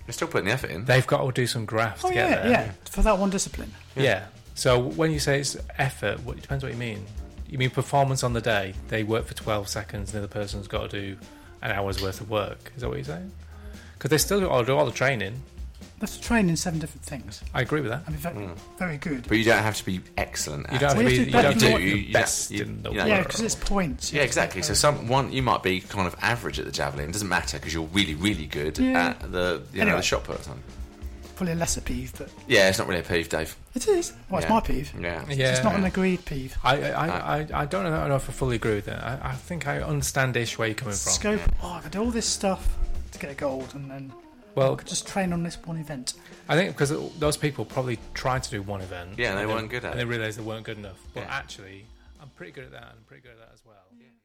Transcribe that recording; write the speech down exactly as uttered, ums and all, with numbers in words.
You're still putting the effort in. They've got to do some graphs Oh to get yeah, there. yeah, for that one discipline. Yeah. yeah. So when you say it's effort, what, it depends what you mean. You mean performance on the day? They work for twelve seconds, and the other person's got to do an hour's worth of work. Is that what you're saying? Because they still got to do all the training. They have to train in seven different things. I agree with that. I mean, very, Mm. very good. But you don't have to be excellent at You don't have it. to Well, be, you you have to don't be have to better be than the what- best you- in the you know, world. Yeah, because it's points. Yeah, exactly. So some one you might be kind of average at the javelin. It doesn't matter because you're really, really good Yeah. at the you know Anyway. the shot put or something. Probably a lesser peeve, but Yeah, it's not really a peeve, Dave. it is. Well, it's Yeah. my peeve. Yeah. Yeah. It's not an agreed peeve. I, I, I, I don't know, I don't know if I fully agree with that. I, I think I understand-ish where you're coming from. Scope. Oh, I could do all this stuff to get a gold, and then I Well, could just train on this one event. I think because those people probably tried to do one event. Yeah, and they then- weren't good at and it. they realised they weren't good enough. But Yeah. actually, I'm pretty good at that, and I'm pretty good at that as well. Yeah.